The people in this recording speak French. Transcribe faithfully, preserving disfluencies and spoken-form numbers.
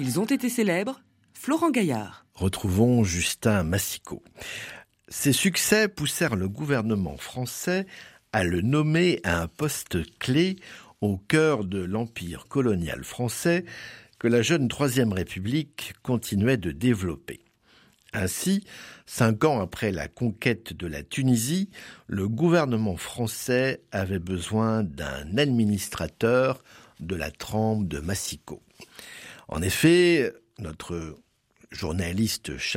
Ils ont été célèbres, Florent Gaillard. Retrouvons Justin Massicaud. Ses succès poussèrent le gouvernement français à le nommer à un poste clé au cœur de l'empire colonial français que la jeune Troisième République continuait de développer. Ainsi, cinq ans après la conquête de la Tunisie, le gouvernement français avait besoin d'un administrateur de la trempe de Massicaud. En effet, notre journaliste